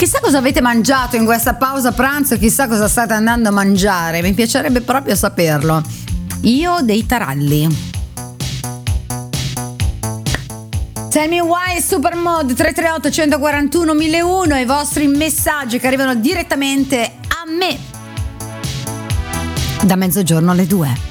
Chissà cosa avete mangiato in questa pausa pranzo, chissà cosa state andando a mangiare, mi piacerebbe proprio saperlo. Io dei taralli. Tell me why Supermod 338 141 1001, i vostri messaggi che arrivano direttamente a me da mezzogiorno alle 2.